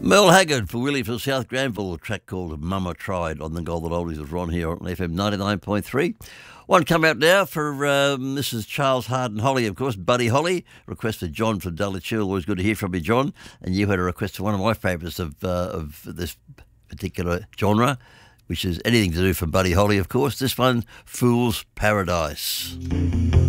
Mel Haggard for Willie from South Granville, a track called Mama Tried on the Golden Oldies with Ron here on FM 99.3. One come out now for Mrs. Charles Harden Holly, of course, Buddy Holly. Request for John from Dulwich. Always good to hear from you, John. And you had a request for one of my favourites of this particular genre, which is anything to do from Buddy Holly, of course. This one, Fool's Paradise.